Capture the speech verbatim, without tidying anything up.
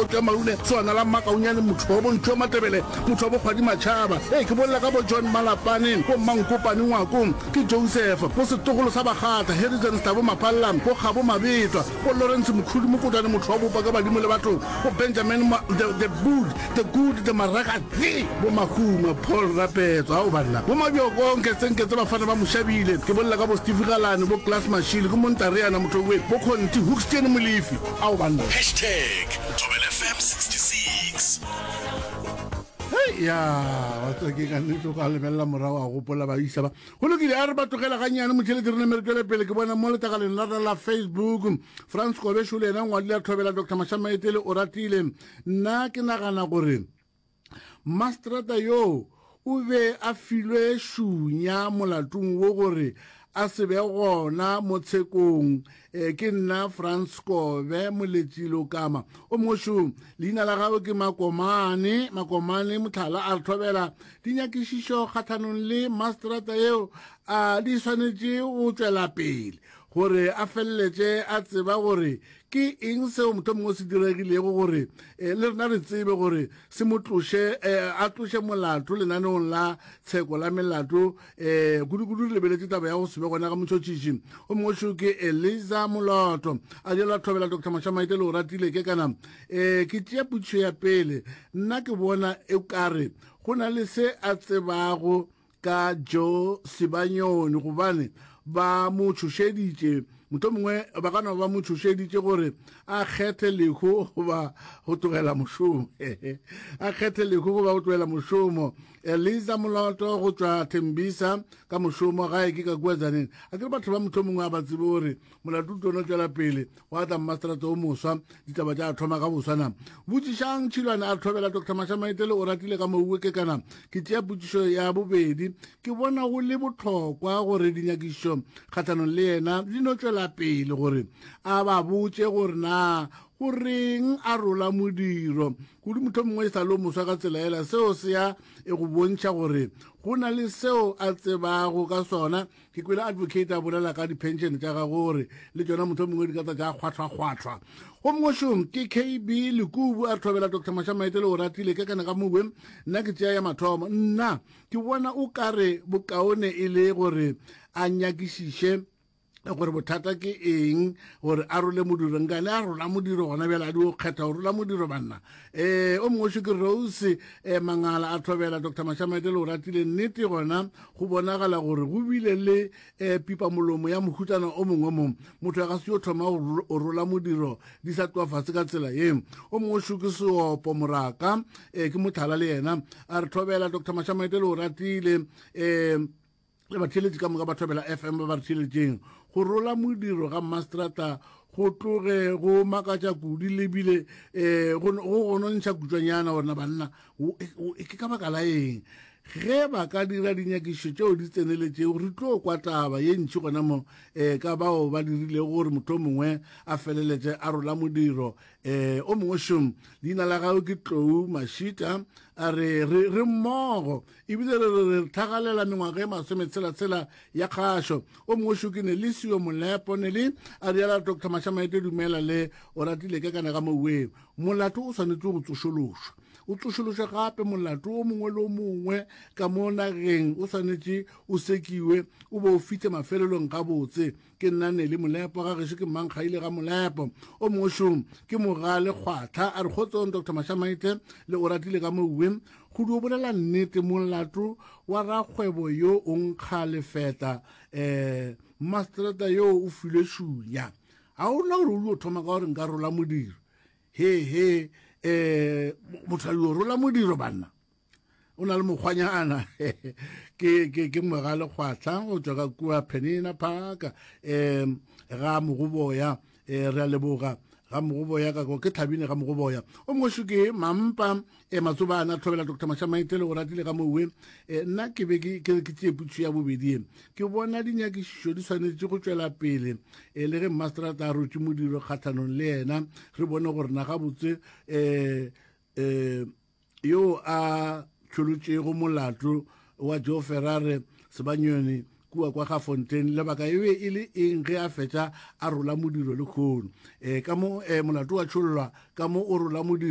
kote maune tswana la makaunyane motho wa bontho matebele motho wa bokgwadi matšhaba e ke bolela ka bo John Malapane go Mankopane ngwakong ke Joseph go setogolo sa bagata Harrison Stabo Mapallam go Gabo Mabetwa go Lawrence Mkhudi Mokotane motho wa bopa ka badimo le batho go Benjamin the, the good the good the maraka di bo Mahuma Paul Rapetso ha o balla bo mabyo konke tsenke tsa bafana ba Moshabile ke bolela ka bo Steve Galane bo Class Mashile go Montariana motho we bo Khonti Hookstein Molefi ha o balla Thobela F M sixty-six. Hey ya wa tseke ka nitlo ka lebella morawa go pola ba isa ba go lokile a re ba tlogela ga nyane motšhele direne meretele pele ke bona mo letagaleng la la Facebook France Kobeshule ena ngwadile Thobela Doctor Mashamaetele o ratile nna ke nagana gore Mastrata yo o be a filwe shunya molatong wo gore a se be gona mo tshekong e ke nna France Kobe moletšilo kama o mosho leina la gago ke Makomane Makomane Mothala a Thobela di nyakišišo kgathanong le Mastrata yeo a di swanetše go tšwela pele gore a felletše a tseba gore ke eng seo motho mongwe se diregilego gore le rena re tsebe gore se mo tloshe a tloshe molato lenaneong la tsheko la melato um kudu-kudu re lebeletse taba ya go sebe gona ka motšhotšiši o mongwe ke Eliza Moloto a diela Thobela Doctor Mashamaetele o ratile ke kana um ke tšea putšo ya pele nna ke bona e kare go na le se a tsebago ka Jo Sibanyoni gobane ba mo tshošeditše motho mongwe ba kana ba mo tshošeditše gore a kgethe lego goba go tlogela mošomo a kgethe lego goba go tlogela mošomo Eliza Moloto go tšwa Tembisa ka mošomo gae ke ka kuatsaneng a ke re batho ba motho mongwe a ba tsebe gore molato tono tšwela pele wa tla Mastrata o moswa ditaba tša thoma ka boswana botšišang tšhilwane a Thobela Doctor Mashamaetele o ratile ka mouwe ke kana ke tšea potšišo ya bobedi ke bona go le botlhokwa gore dinyakišo kgathanong le yena di no tšwela pele gore a ba botše gore na go reng a rola modiro kudu motho mongwe e sa le moswa ka tsela ela seo se ya e go bontšha gore go na le seo a tsebago ka sona ke kwele advocate a bolela ka di-pension tša ga gore le tšona motho mongwe di ka tsa tša kgwathwa-kgwathwa go mongwešong ke K B Lekubu a Thobela Doctor Mashamaetele o ratile ke kana ka mowe nna ke tšea ya mathomo nna ke bona o kare bokaone e le gore a nyakišiše gore bothata ke eng gore a role modiro nkane a rola modiro gona bjala di o kgetha go rola modiro banna um o mongwe ke Rose um Mangala a Thobela Doctor Mashamaetele o ratile nnete gona go bonagala gore go bile le um pipa molomo ya mohutsana o mongwe mongwe motho ya ga se yo thoma o rola modiro di sa tloa fatshe ka tsela ye o mongwe ke Seopo Moraka um ke Mothala le yena a re Thobela Doctor Mashamaetele o ratile um le batheletši ka moka ba Thobela F M ba ba re theletšeng go rola modiro ga Mastrata go tloge go makatša kudi lebile um go gonontšha kutswanyana gorena banna ke ka baka la eng ge ba ka dira dinyakišo tšeo di tseneletšego re tlo kwa taba ye ntši gona mo um ka bao ba dirile gore motho mongwe a feleletše a rola modiro um o mongwe šom leina la gago ke Tlou Mashita a re re mmogo ebile re re thagalela mengwaga e masometshela-tshela ya kgašo o mongwe šo ke ne le seo molepo ne le a riala Doctor Mashamaetele dumela le o ratile ke kana ka mouweng molato o swanetse go tsošološwa o tsošološwa gape molato o mongwe le o mongwe ka mo nageng o swanetše o sekiwe o bo o fitlhe mafelelong ga botse ke nnane le molepo ga gešo ke mankgaile ga molepo o mongwe šong ke Mogale Kgwatlha a re kgotsong Doctor Mashamaetele le o ratile ka mouweng go di o bolela nnete molato wa rakgwebo yo o nkga lefeta um Mastrata yo o filwe šunya ga o nna gore o dio thoma ka gore nka rola modiro he he um motho a dio rola modiro banna o na le mokgwanyana ke ke ke Mogale Kgwatlha go tswa ka kua Penina Park um ga Mogoboya um re a leboga ga Mogoboya ka ke Thabine ga Mogoboya o mongwe ke Mampa e Matsobana Thobela Doctor Mashamaetele o ratile ka mouwe nna ke be ke ke tšee putšo ya bobedi ke bona dinyakišišo di swanetše go tšwela pele um le ge Mastrata a rotše modiro kgathanong le yena re bone gore na gabotse um yo a tšholotšego molato wa Joe Ferrare Sibanyoni kua kwa ga Fontaine lebaka e be e le eng ge a fetša a rola modiro le kgono um ka mo um molato wa tšhollwa ka mo o rola modiro